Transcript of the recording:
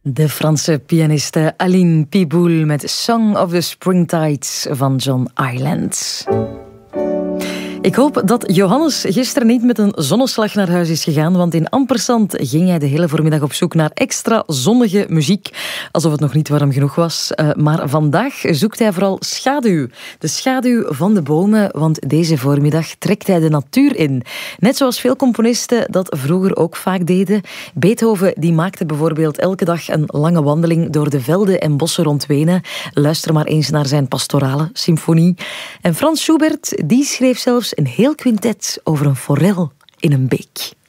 De Franse pianiste Aline Piboul met Song of the Springtides van John Island. Ik hoop dat Johannes gisteren niet met een zonneslag naar huis is gegaan, want in Ampersand ging hij de hele voormiddag op zoek naar extra zonnige muziek, alsof het nog niet warm genoeg was. Maar vandaag zoekt hij vooral schaduw. De schaduw van de bomen, want deze voormiddag trekt hij de natuur in. Net zoals veel componisten dat vroeger ook vaak deden. Beethoven die maakte bijvoorbeeld elke dag een lange wandeling door de velden en bossen rond Wenen. Luister maar eens naar zijn pastorale symfonie. En Franz Schubert die schreef zelfs een heel quintet over een forel in een beek.